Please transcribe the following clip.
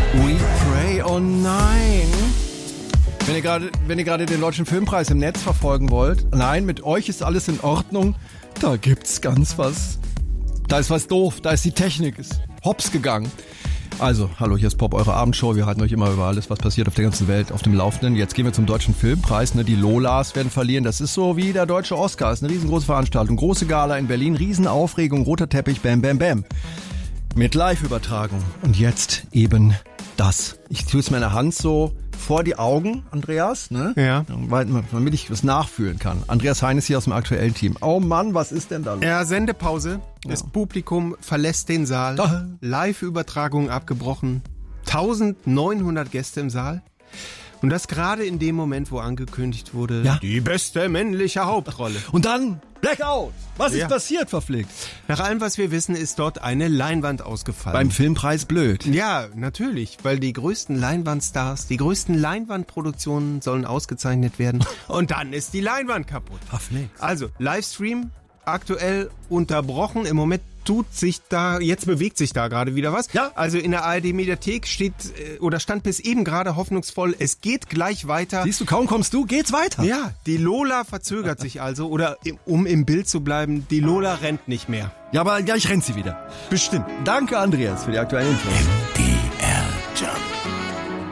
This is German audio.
We pray, oh nein. Wenn ihr gerade den Deutschen Filmpreis im Netz verfolgen wollt, nein, mit euch ist alles in Ordnung. Da gibt's ganz was. Da ist was doof, da ist die Technik, ist hops gegangen. Also, hallo, hier ist Pop, eure Abendshow. Wir halten euch immer über alles, was passiert auf der ganzen Welt, auf dem Laufenden. Jetzt gehen wir zum Deutschen Filmpreis. Die Lolas werden verlieren. Das ist so wie der deutsche Oscar. Das ist eine riesengroße Veranstaltung. Große Gala in Berlin, Riesenaufregung, roter Teppich, bam, bam, bam. Mit Live-Übertragung. Und jetzt eben das. Ich tue es meiner Hand so vor die Augen, Andreas, ne? Ja. Damit ich das nachfühlen kann. Andreas Hein ist hier aus dem aktuellen Team. Oh Mann, was ist denn da los? Ja, Sendepause. Das Publikum verlässt den Saal. Live-Übertragung abgebrochen. 1900 Gäste im Saal. Und das gerade in dem Moment, wo angekündigt wurde, die beste männliche Hauptrolle. Und dann Blackout. Was ist passiert, verflixt? Nach allem, was wir wissen, ist dort eine Leinwand ausgefallen. Beim Filmpreis blöd. Ja, natürlich, weil die größten Leinwandstars, die größten Leinwandproduktionen sollen ausgezeichnet werden. Und dann ist die Leinwand kaputt. Verflixt. Also, Livestream aktuell unterbrochen. Im Moment jetzt bewegt sich da gerade wieder was. Ja. Also in der ARD-Mediathek stand bis eben gerade hoffnungsvoll, es geht gleich weiter. Siehst du, kaum kommst du, geht's weiter. Ja, die Lola verzögert sich also, oder um im Bild zu bleiben, die Lola rennt nicht mehr. Ja, aber gleich rennt sie wieder. Bestimmt. Danke, Andreas, für die aktuellen Infos.